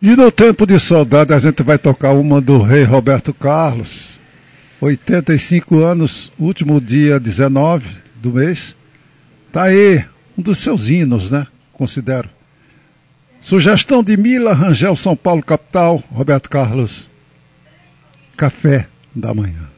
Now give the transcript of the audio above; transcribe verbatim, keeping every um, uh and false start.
E no tempo de saudade a gente vai tocar uma do rei Roberto Carlos, oitenta e cinco anos, último dia dezenove do mês. Tá aí, um dos seus hinos, né? Considero. Sugestão de Mila Rangel, São Paulo, capital, Roberto Carlos. Café da manhã.